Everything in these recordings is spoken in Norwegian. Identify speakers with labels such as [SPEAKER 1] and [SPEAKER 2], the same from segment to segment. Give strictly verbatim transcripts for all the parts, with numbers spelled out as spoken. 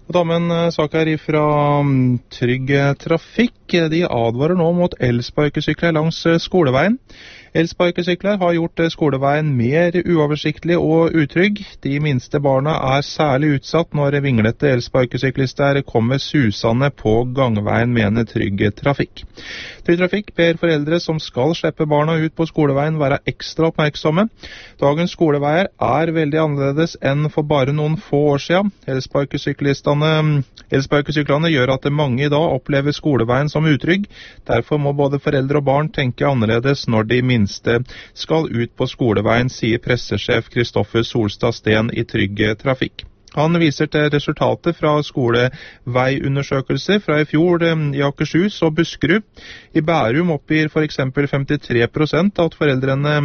[SPEAKER 1] Og da med en sak her fra Trygg Trafikk. De advarer nå mot elsparkesykler langs skoleveien. Elsparkesykler har gjort skoleveien mer uoversiktlig og utrygg. De minste barna er særlig utsatt når vinglete elsparkesyklister kommer susende på gangveien, mener Trygg Trafikk. Trygg Trafikk ber foreldre som skal slippe barna ut på skoleveien være ekstra oppmerksomme. Dagens skoleveier er veldig annerledes enn for bare noen få år siden. Elsparkesyklistene, elsparkesyklene gjør at mange i dag opplever skoleveien som utrygg. Derfor må både foreldre og barn tenke annerledes når de minste skal ut på skoleveien, sier pressesjef Kristoffer Solstad Steen i Trygg Trafikk. Han viser til resultatet fra skoleveiundersøkelser fra i fjor i Akershus og Buskerud. I Bærum oppgir for eksempel femtitre prosent at foreldrene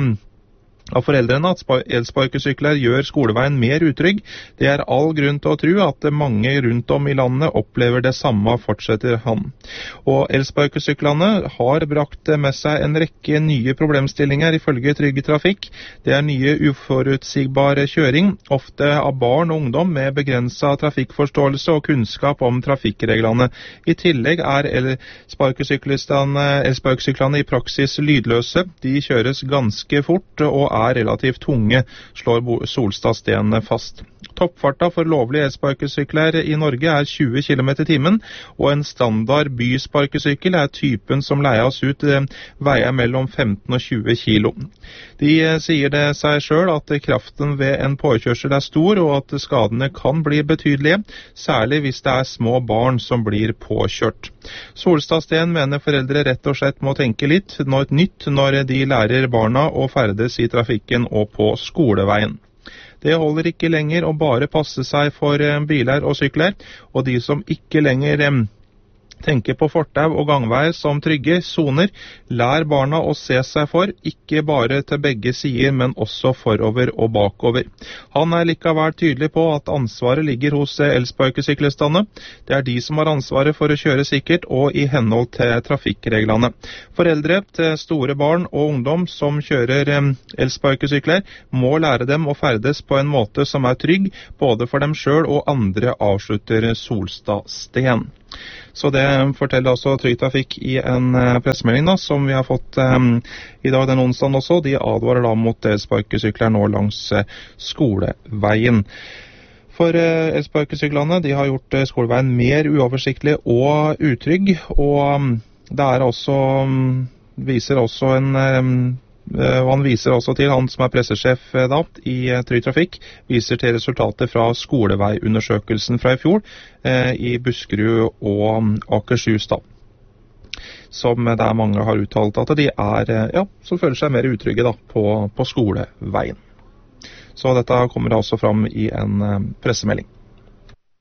[SPEAKER 1] av foreldrene at elsparkesykler gjør skoleveien mer utrygg. Det er all grunn til å tro at mange rundt om i landet opplever det samme, fortsetter han. Og elsparkesyklene har brakt med seg en rekke nye problemstillinger ifølge Trygg Trafikk. Det er nye uforutsigbar kjøring, ofte av barn og ungdom med begrenset trafikkforståelse og kunnskap om trafikkreglene. I tillegg er elsparkesyklene, elsparkesyklene i praksis lydløse. De kjøres ganske fort og er relativt tunge, slår Solstad Steen fast. Toppfarta for lovlige elsparkesykler i Norge er tjue kilometer i timen, og en standard bysparkesykkel er typen som leies ut veier mellom femten og tjue kilo. De sier det seg selv at kraften ved en påkjørsel er stor, og at skadene kan bli betydelige, særlig hvis det er små barn som blir påkjørt. Solstad Steen mener foreldre rett og slett må tenke litt noe nytt når de lærer barna å ferdes i trafikken og på skoleveien. Det holder ikke lenger å bare passe seg for biler og sykler, og de som ikke lenger tenker på fortau og gangveier som trygge soner, lær barna å se seg for, ikke bare til begge sider, men også forover og bakover. Han er likevel tydelig på at ansvaret ligger hos elsparkesyklistene. Det er de som har ansvaret for å kjøre sikkert og i henhold til trafikkreglene. Foreldre til store barn og ungdom som kjører elsparkesykler må lære dem å ferdes på en måte som er trygg, både for dem selv og andre, avslutter Solstad Steen. Så det forteller altså Trygg Trafikk i en pressemelding da, som vi har fått um, i dag den onsdagen også. De advarer da mot elsparkesykler nå langs uh, skoleveien. For uh, elsparkesyklene, de har gjort uh, skoleveien mer uoversiktlig og utrygg, og um, det er også, um, viser også en... Um, Han viser også til, han som er pressesjef da, i Trygg Trafikk, viser til resultatet fra skoleveiundersøkelsen fra i fjor eh, i Buskerud og Akershus da. Som der mange har uttalt at de er, ja, som føler seg mer utrygge da, på, på skoleveien. Så dette kommer altså fram i en eh, pressemelding.